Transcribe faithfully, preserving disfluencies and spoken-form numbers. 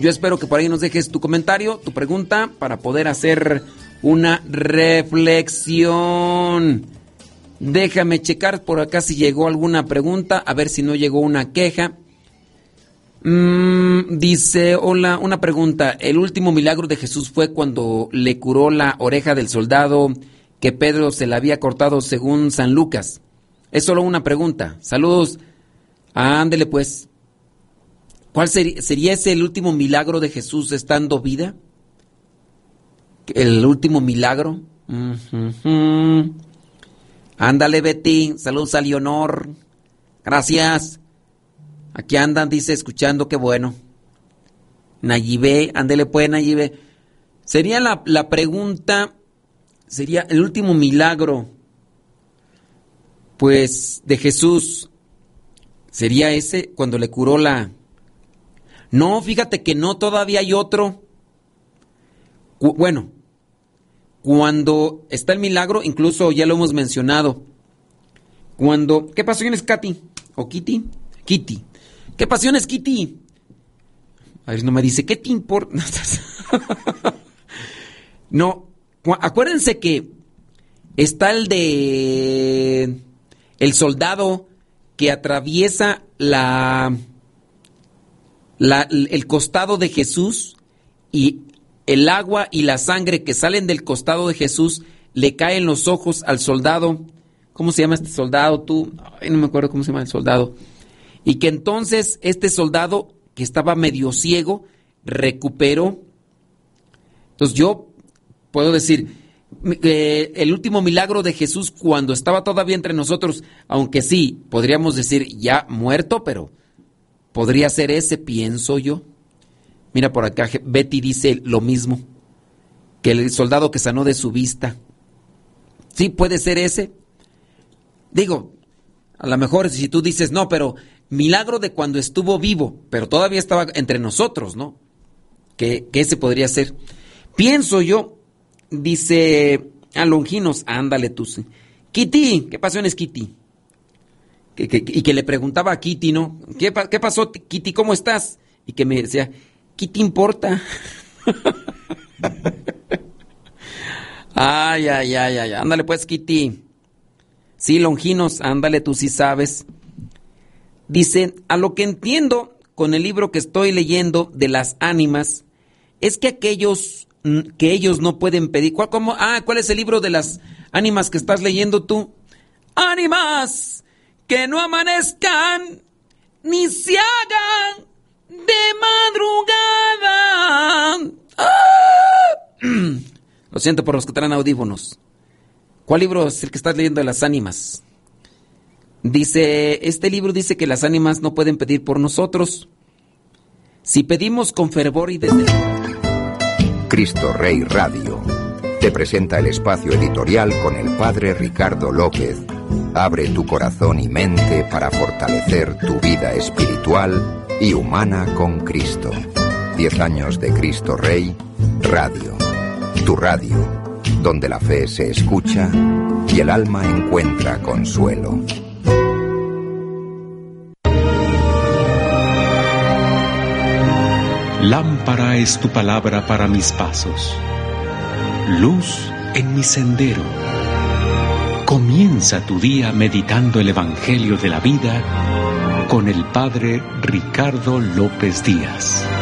yo espero que por ahí nos dejes tu comentario, tu pregunta, para poder hacer una reflexión. Déjame checar por acá si llegó alguna pregunta, a ver si no llegó una queja. Mm, dice, hola, una pregunta. ¿El último milagro de Jesús fue cuando le curó la oreja del soldado que Pedro se la había cortado según San Lucas? Es solo una pregunta. Saludos. Ándele pues. ¿Cuál sería, sería ese el último milagro de Jesús estando vida? ¿El último milagro? Uh-huh. Ándale, Betty. Saludos a Leonor. Gracias. Aquí andan, dice, escuchando, qué bueno. Nayibé, ándele pues, Nayibé. Sería la, la pregunta, sería el último milagro, pues, de Jesús. ¿Sería ese cuando le curó la...? No, fíjate que no, todavía hay otro. Cu- bueno, cuando está el milagro, incluso ya lo hemos mencionado. Cuando... ¿Qué pasiones, Katy? ¿O Kitty? Kitty. ¿Qué pasiones, Kitty? A ver, no me dice, ¿qué te importa? No, cu- acuérdense que está el de... el soldado que atraviesa la... La, el costado de Jesús, y el agua y la sangre que salen del costado de Jesús le caen en los ojos al soldado. ¿Cómo se llama este soldado tú? Ay, no me acuerdo cómo se llama el soldado. Y que entonces este soldado, que estaba medio ciego, recuperó. Entonces yo puedo decir, eh, el último milagro de Jesús cuando estaba todavía entre nosotros, aunque sí, podríamos decir ya muerto, pero... podría ser ese, pienso yo. Mira por acá, Betty dice lo mismo, que el soldado que sanó de su vista. Sí, puede ser ese. Digo, a lo mejor si tú dices, no, pero milagro de cuando estuvo vivo, pero todavía estaba entre nosotros, ¿no? Que, que ese podría ser. Pienso yo, dice a Longinos, ándale tú. Sí. Kitty, ¿qué pasiones, Kitty? Que, que, y que le preguntaba a Kitty, ¿no? ¿Qué, ¿Qué pasó, Kitty? ¿Cómo estás? Y que me decía, ¿qué te importa? Ay, ay, ay, ay, ándale pues, Kitty. Sí, Longinos, ándale, tú sí sabes. Dice, a lo que entiendo con el libro que estoy leyendo de las ánimas, es que aquellos que ellos no pueden pedir. ¿Cuál, cómo? Ah, ¿cuál es el libro de las ánimas que estás leyendo tú? ¡Ánimas! Que no amanezcan ni se hagan de madrugada. ¡Ah! Lo siento por los que traen audífonos. ¿Cuál libro es el que estás leyendo de las ánimas? Dice, este libro dice que las ánimas no pueden pedir por nosotros. Si pedimos con fervor y desde... Cristo Rey Radio te presenta el espacio editorial con el padre Ricardo López. Abre tu corazón y mente para fortalecer tu vida espiritual y humana con Cristo. Diez años de Cristo Rey Radio. Tu radio, donde la fe se escucha y el alma encuentra consuelo. Lámpara es tu palabra para mis pasos, luz en mi sendero. Comienza tu día meditando el Evangelio de la vida con el Padre Ricardo López Díaz.